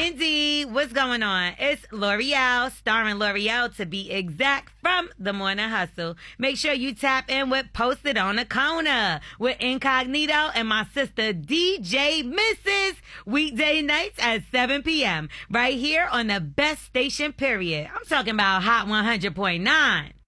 Indeed. What's going on? It's L'Oreal, starring L'Oreal to be exact, from The Morning Hustle. Make sure you tap in with Posted on the Corner with Incognito and my sister DJ Mrs. Weekday nights at 7 p.m. right here on the best station, period. I'm talking about Hot 100.9.